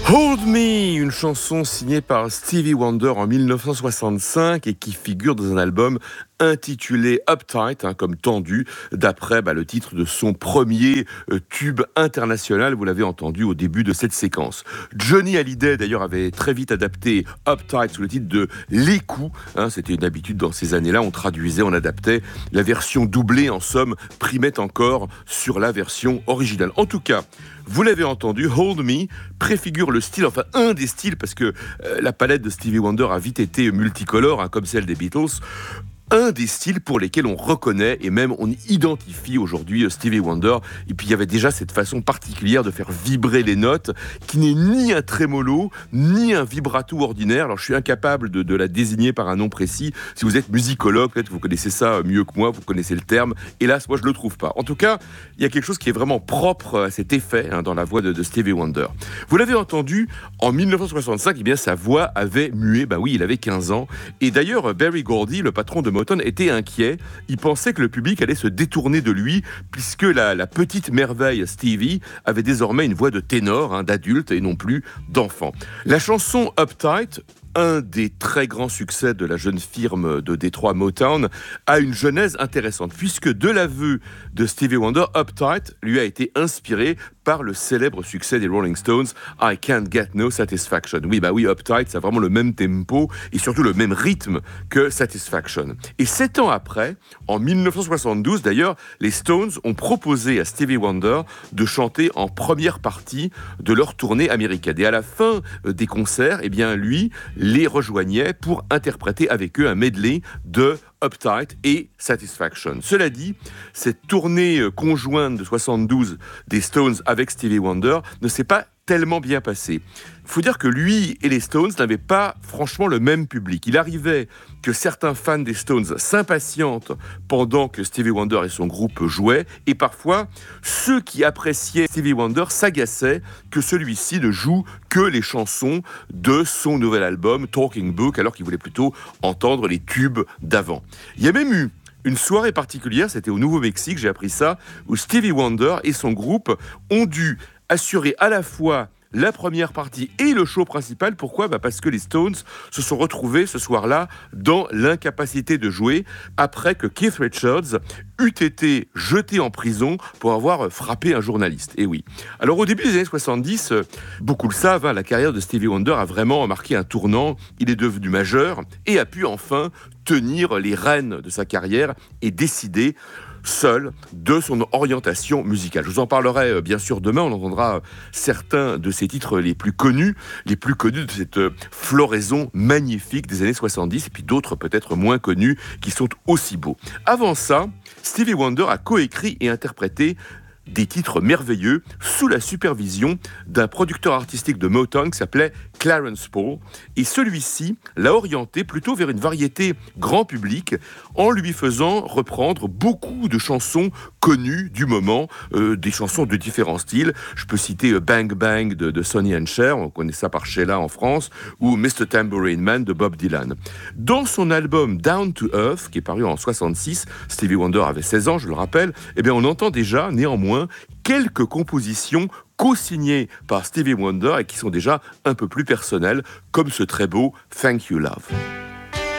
Hold Me, une chanson signée par Stevie Wonder en 1965 et qui figure dans un album intitulé Uptight, comme tendu, d'après le titre de son premier tube international, vous l'avez entendu au début de cette séquence. Johnny Hallyday d'ailleurs avait très vite adapté Uptight sous le titre de Les Coups, c'était une habitude dans ces années-là, on traduisait, on adaptait, la version doublée en somme primait encore sur la version originale. En tout cas, vous l'avez entendu, Hold Me préfigure le style, enfin un des styles, parce que la palette de Stevie Wonder a vite été multicolore, comme celle des Beatles. Un des styles pour lesquels on reconnaît et même on identifie aujourd'hui Stevie Wonder. Et puis il y avait déjà cette façon particulière de faire vibrer les notes qui n'est ni un trémolo ni un vibrato ordinaire. Alors je suis incapable de la désigner par un nom précis. Si vous êtes musicologue, peut-être vous connaissez ça mieux que moi, vous connaissez le terme. Hélas, moi je le trouve pas. En tout cas, il y a quelque chose qui est vraiment propre à cet effet dans la voix de Stevie Wonder. Vous l'avez entendu, en 1965, sa voix avait mué. Oui, il avait 15 ans. Et d'ailleurs, Berry Gordy, le patron de Motown, était inquiet. Il pensait que le public allait se détourner de lui puisque la petite merveille Stevie avait désormais une voix de ténor, d'adulte et non plus d'enfant. La chanson Uptight, un des très grands succès de la jeune firme de Détroit Motown, a une genèse intéressante, puisque de l'aveu de Stevie Wonder, Uptight lui a été inspiré par le célèbre succès des Rolling Stones, I Can't Get No Satisfaction. Oui, Uptight, ça a vraiment le même tempo et surtout le même rythme que Satisfaction. Et 7 ans après, en 1972 d'ailleurs, les Stones ont proposé à Stevie Wonder de chanter en première partie de leur tournée américaine. Et à la fin des concerts, lui les rejoignait pour interpréter avec eux un medley de Uptight et Satisfaction. Cela dit, cette tournée conjointe de 72 des Stones avec Stevie Wonder ne s'est pas tellement bien passée. Il faut dire que lui et les Stones n'avaient pas franchement le même public. Il arrivait que certains fans des Stones s'impatientent pendant que Stevie Wonder et son groupe jouaient, et parfois, ceux qui appréciaient Stevie Wonder s'agaçaient que celui-ci ne joue que les chansons de son nouvel album Talking Book, alors qu'il voulait plutôt entendre les tubes d'avant. Il y a même eu une soirée particulière, c'était au Nouveau-Mexique, j'ai appris ça, où Stevie Wonder et son groupe ont dû assurer à la fois la première partie et le show principal. Pourquoi ? Parce que les Stones se sont retrouvés ce soir-là dans l'incapacité de jouer après que Keith Richards eût été jeté en prison pour avoir frappé un journaliste. Et oui. Alors au début des années 70, beaucoup le savent, la carrière de Stevie Wonder a vraiment marqué un tournant. Il est devenu majeur et a pu enfin tenir les rênes de sa carrière et décider seul de son orientation musicale. Je vous en parlerai bien sûr demain, on entendra certains de ses titres les plus connus de cette floraison magnifique des années 70, et puis d'autres peut-être moins connus qui sont aussi beaux. Avant ça, Stevie Wonder a coécrit et interprété des titres merveilleux sous la supervision d'un producteur artistique de Motown qui s'appelait Clarence Paul, et celui-ci l'a orienté plutôt vers une variété grand public en lui faisant reprendre beaucoup de chansons connues du moment, des chansons de différents styles. Je peux citer Bang Bang de Sonny and Cher, on connaît ça par Sheila en France, ou Mr. Tambourine Man de Bob Dylan. Dans son album Down to Earth, qui est paru en 66, Stevie Wonder avait 16 ans, je le rappelle, on entend déjà néanmoins quelques compositions co-signées par Stevie Wonder et qui sont déjà un peu plus personnelles, comme ce très beau Thank You Love.